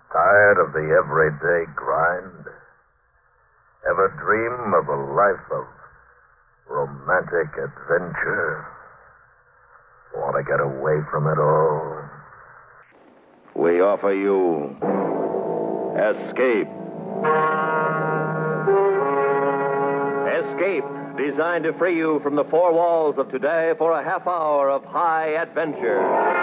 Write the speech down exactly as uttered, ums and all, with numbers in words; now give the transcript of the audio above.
Tired of the everyday grind? Ever dream of a life of romantic adventure? Want to get away from it all? We offer you Escape. Escape, designed to free you from the four walls of today for a half hour of high adventure.